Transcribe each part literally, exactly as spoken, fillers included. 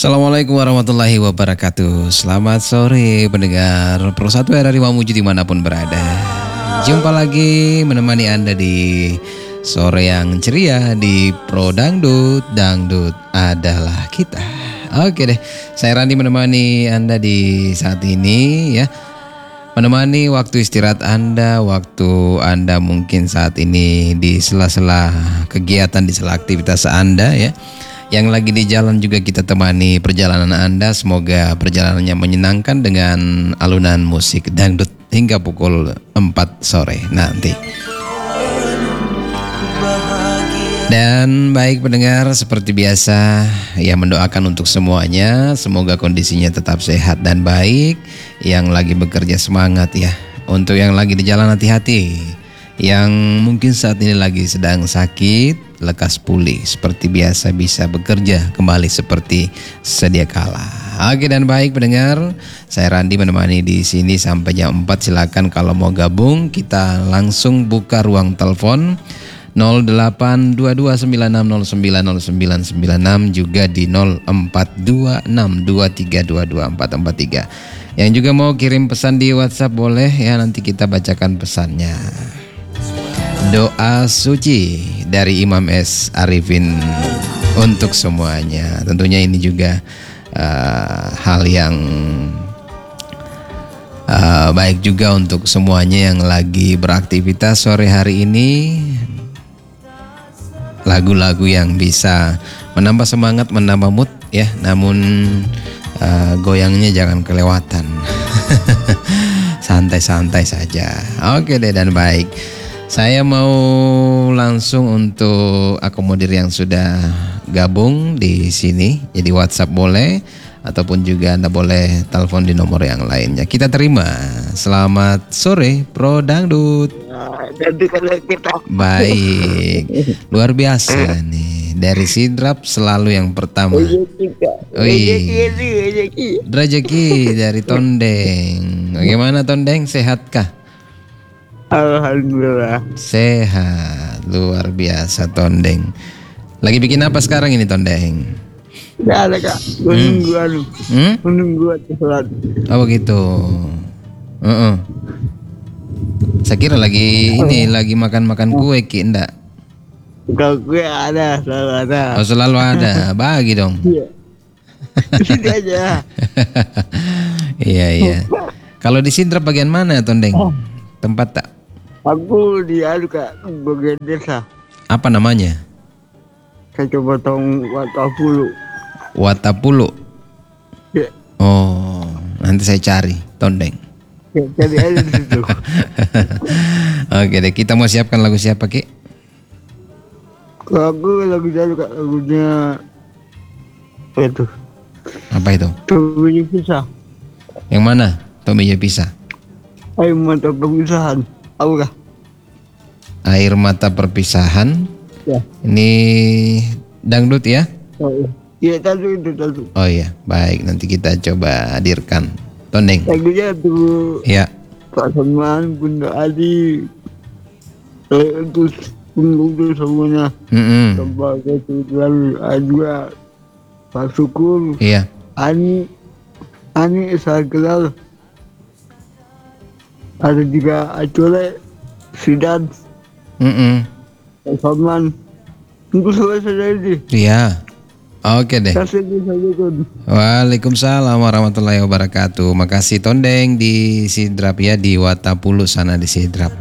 Assalamualaikum warahmatullahi wabarakatuh. Selamat sore pendengar Pro satu R R I Mamuju dimanapun berada. Jumpa lagi menemani Anda di sore yang ceria di Pro Dangdut. Dangdut adalah kita. Oke deh, saya Randi menemani Anda di saat ini ya. Menemani waktu istirahat Anda, waktu Anda mungkin saat ini di sela-sela kegiatan, di sela aktivitas Anda ya. Yang lagi di jalan juga kita temani perjalanan Anda. Semoga perjalanannya menyenangkan dengan alunan musik dangdut hingga pukul empat sore nanti. Dan baik pendengar, seperti biasa ya, mendoakan untuk semuanya. Semoga kondisinya tetap sehat dan baik. Yang lagi bekerja semangat ya. Untuk yang lagi di jalan hati-hati. Yang mungkin saat ini lagi sedang sakit, lekas pulih seperti biasa, bisa bekerja kembali seperti sedia kala. Oke dan baik pendengar, saya Randi menemani di sini sampai jam empat. Silakan kalau mau gabung, kita langsung buka ruang telepon nol delapan dua dua sembilan enam nol sembilan nol sembilan sembilan enam, juga di nol empat dua enam dua tiga dua dua empat empat tiga. Yang juga mau kirim pesan di WhatsApp boleh ya, nanti kita bacakan pesannya. Doa suci dari Imam S. Arifin untuk semuanya. Tentunya ini juga uh, hal yang uh, baik juga untuk semuanya yang lagi beraktivitas sore hari ini. Lagu-lagu yang bisa menambah semangat, menambah mood ya. Namun uh, goyangnya jangan kelewatan. Santai-santai saja. Oke deh dan baik. Saya mau langsung untuk akomodir yang sudah gabung di sini. Jadi WhatsApp boleh, ataupun juga Anda boleh telepon di nomor yang lainnya. Kita terima. Selamat sore Pro Dangdut. Baik, luar biasa nih. Dari Sidrap selalu yang pertama. Wih, rezeki dari Tondeng. Bagaimana Tondeng, sehatkah? Alhamdulillah sehat, luar biasa Tondeng. Lagi bikin apa sekarang ini Tondeng? Tidak ada kak, menunggu anu, hmm? menunggu sholat. Oh begitu. Uh-uh. Saya kira lagi ini lagi makan-makan kue ki, enggak? Kalau kue ada, selalu ada. Oh selalu ada, bagi dong. Iya. Sini aja. Iya iya. Kalau di Sidrap bagian mana Tondeng? Tempat tak? Aku di anu kak, bagian desa. Apa namanya? Saya coba tahu Watapulu. Watapulu. Ya. Oh, nanti saya cari Tondeng. Ya, cari aja di situ. Oke deh, kita mau siapkan lagu siapa Ki? Kalau aku lagu dulu kak, lagunya apa itu? Apa itu? Tominya pisah. Yang mana? Tominya pisah. Ayo mata perpisahan. Tahu kah? Air mata perpisahan. Ya. Ini dangdut ya? Oh, iya. Iya tadi itu tadi. Oh iya, baik, nanti kita coba hadirkan Tondeng. Lagunya tuh Ya. Pak Salman, Bunda Adi, eh, terus pengurus semuanya. Mm-mm. Sebagai tujuan juga Pak Syukur, Iya. Ani, Ani Isagral, ada juga Acole, Sidan, Mm-mm. Pak Salman. Tunggu selesai ini. Iya. Oke deh. Kasih Assalamualaikum. Waalaikumsalam warahmatullahi wabarakatuh. Makasih Tondeng di Sidrap ya, di Watapulu sana di Sidrap.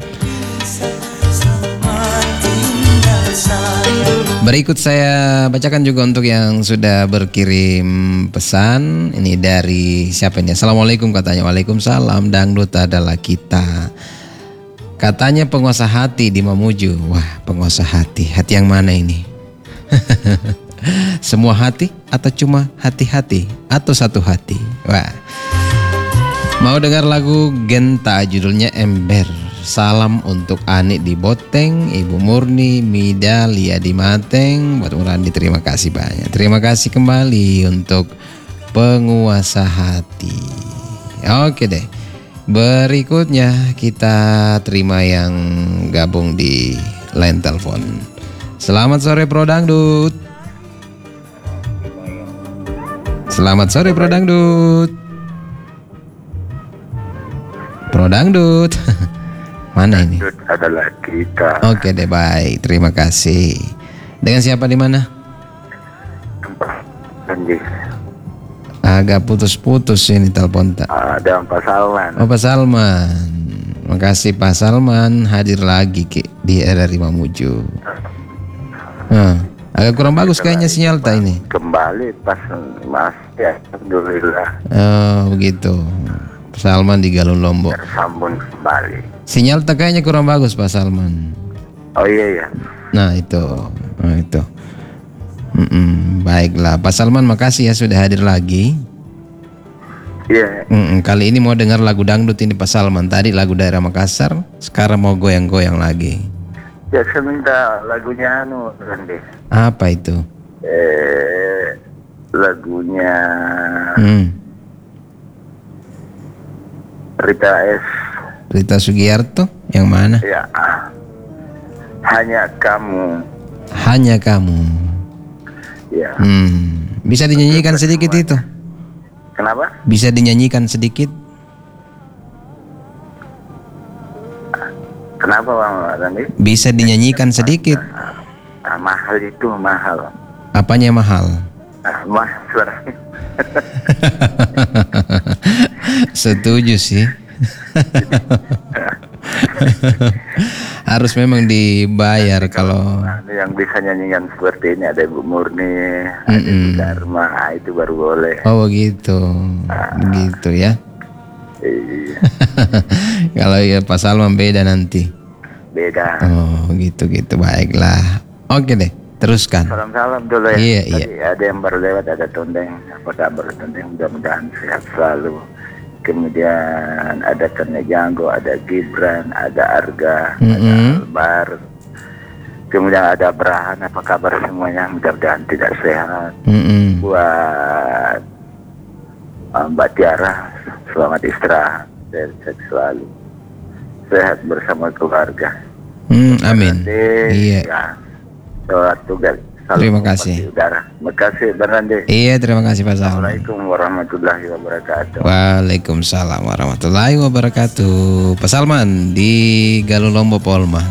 Berikut saya bacakan juga untuk yang sudah berkirim pesan. Ini dari siapa ini? Assalamualaikum katanya. Waalaikumsalam, dangdut adalah kita. Katanya penguasa hati di Mamuju. Wah, penguasa hati. Hati yang mana ini? Semua hati atau cuma hati-hati atau satu hati? Wah. Mau dengar lagu Genta, judulnya Ember. Salam untuk Ani di Boteng, Ibu Murni, Mida, Lia di Mateng. Buat Urandi terima kasih banyak. Terima kasih kembali untuk penguasa hati. Oke deh. Berikutnya kita terima yang gabung di line telepon. Selamat sore Pro Dangdut. Selamat sore Pro Dangdut. Pro Dangdut. Mana ini? Dangdut adalah kita. Oke deh, baik. Terima kasih. Dengan siapa di mana? Janji. Agak putus-putus ini telepon tak. Ada Pak Salman. Oh, Pak Salman. Makasih Pak Salman hadir lagi Ki di R R I Mamuju. Nah, agak kurang bagus kayaknya sinyal tak ini. Kembali pas Mas ya, alhamdulillah. Oh, begitu. Pak Salman di Galung Lombok. Tersambung kembali. Sinyal tak kayaknya kurang bagus Pak Salman. Oh iya ya. Nah itu, nah, itu. Mm-mm, baiklah, Pak Salman makasih ya sudah hadir lagi. Iya. Mm-mm, kali ini mau dengar lagu dangdut ini Pak Salman. Tadi lagu daerah Makassar, sekarang mau goyang-goyang lagi. Ya saya minta lagunya anu Randy. Apa itu? Eh lagunya Hmm. Rita S. Rita Sugiarto, yang mana? Ya. Hanya kamu. Hanya kamu. Ya. Hmm. Bisa dinyanyikan sedikit itu? Kenapa? Bisa dinyanyikan sedikit? Kenapa Bang Randy? Bisa dinyanyikan sedikit? Ah, mahal itu mahal. Apanya mahal? Ah, mah suaranya. Setuju sih. Harus memang dibayar kalau Nah, yang bisa nyanyikan seperti ini ada Ibu Murni, ada Mm-mm. Ibu Dharma, ah, itu baru boleh. oh begitu, begitu ya. Iya, Kalau ya Pak Salman beda nanti. beda. Oh gitu gitu, baiklah. Oke deh, teruskan. Salam-salam dulu ya. Iya, Tadi iya. ada yang baru lewat, ada Tondeng. Apa kabar Tondeng? Mudah-mudahan sehat selalu. Kemudian ada Kerne Janggo, ada Gibran, ada Arga, ada Mm-mm. Albar. Kemudian ada Abrahan, apa kabar semuanya? Mudah-mudahan tidak sehat. Mm-mm. Buat uh, Mbak Tiara, selamat istirahat, sehat selalu, sehat bersama keluarga. Hmm, amin. Nanti, Iya. ya, sholat tugas. Salam Terima hormat kasih. di udara. Terima kasih Bang Rande. Iya, terima kasih Pak Salman. Assalamualaikum warahmatullahi wabarakatuh. Waalaikumsalam warahmatullahi wabarakatuh. Pak Salman di Galung Lombok Polma.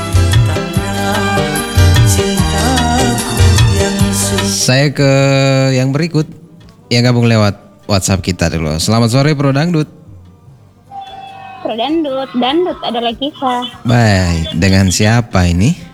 Saya ke yang berikut yang gabung lewat WhatsApp kita dulu. Selamat sore Pro Dangdut. Pro Dangdut, Dangdut adalah kisah. Baik, dengan siapa ini?